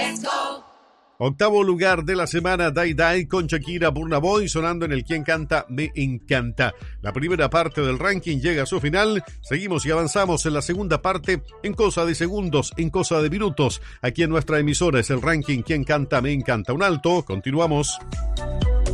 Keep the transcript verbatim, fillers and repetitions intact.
Octavo lugar de la semana, Die Die con Shakira, Burna Boy, sonando en el Quien Canta Me Encanta. La primera parte del ranking llega a su final. Seguimos y avanzamos en la segunda parte en cosa de segundos, en cosa de minutos. Aquí en nuestra emisora es el ranking Quien Canta Me Encanta. Un alto, continuamos.